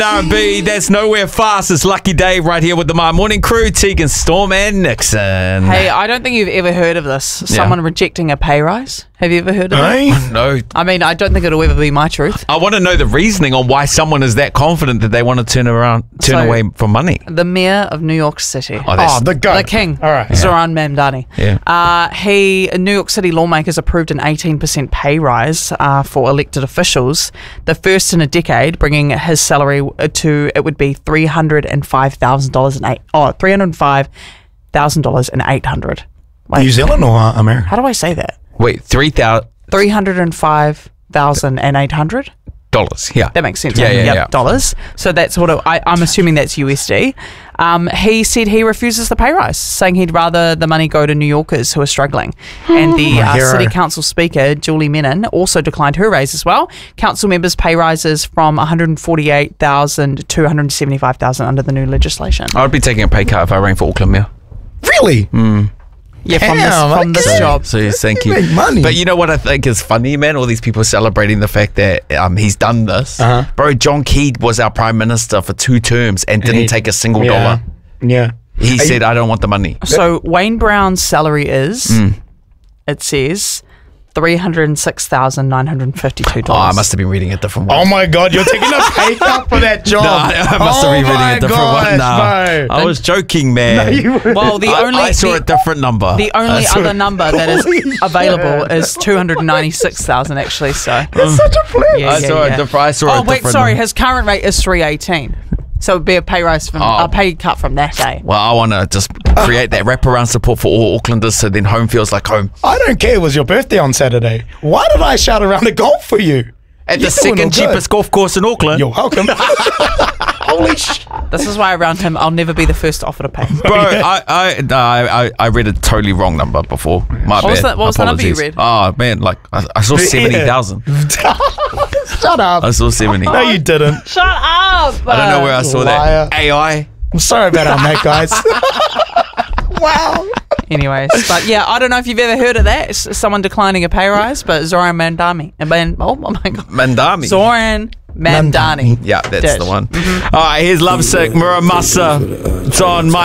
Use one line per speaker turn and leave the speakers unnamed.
R&B. That's nowhere fast. It's Lucky Dave right here with the My Morning Crew, Tegan, Storm, and Nixon.
Hey, I don't think you've ever heard of this. Someone rejecting a pay rise. Have you ever heard of it?
No.
I mean, I don't think it'll ever be my truth.
I want to know the reasoning on why someone is that confident that they want to turn away from money.
The mayor of New York City.
The goat.
The king.
All right.
Zoran Mamdani.
Yeah.
New York City lawmakers approved an 18% pay rise for elected officials, the first in a decade, bringing his salary to, it would be $305,800.
New Zealand or America?
How do I say that?
Wait,
$305,800.
Yeah.
That makes sense.
Yeah.
Dollars. So that's what I'm assuming that's USD. He said he refuses the pay rise, saying he'd rather the money go to New Yorkers who are struggling. And the City Council Speaker, Julie Menon, also declined her raise as well. Council members' pay rises from $148,000 to $175,000 under the new legislation.
I would be taking a pay cut if I ran for Auckland Mayor.
Really?
Yeah, from this job.
So thank you.
Make money.
But you know what I think is funny, man? All these people celebrating the fact that he's done this. Bro, John Key was our Prime Minister for 2 terms and didn't take a single dollar.
Yeah.
He said, I don't want the money.
So Wayne Brown's salary is, it says, $306,952.
Oh, I must have been reading a different one.
Oh my God, you're taking a pay cut for that job.
No, I must have been reading a different one. No,
bro.
I was joking, man.
Well,
I saw a different number.
The only other number that is available is $296,000 actually. So
It's such a flip.
yeah,
I saw a different
Oh wait, sorry.
number.
His current rate is $318. So it'd be a pay rise from a pay cut from that day.
Well, I want to just create that wraparound support for all Aucklanders so then home feels like home.
I don't care. It was your birthday on Saturday. Why did I shout around a golf for you?
At
You're
the
doing all
second
good.
cheapest golf course in Auckland.
You're welcome. Holy shit.
This is why around him, I'll never be the first to offer to pay.
Bro, I read a totally wrong number before. My bad.
What was the number you
Apologies.
read?
Oh, man, like, I saw 70,000.
Shut up.
I saw 70.
No, you didn't.
Shut up!
I don't know where I saw
Liar.
that. AI.
I'm sorry about our mate, guys. Wow.
Anyways, but yeah, I don't know if you've ever heard of that. It's someone declining a pay rise, but Zoran Mamdani. Oh my God.
Mandami.
Zoran Mamdani.
Yeah, that's
Dish.
the one. All right, here's Lovesick, Muramasa. It's on my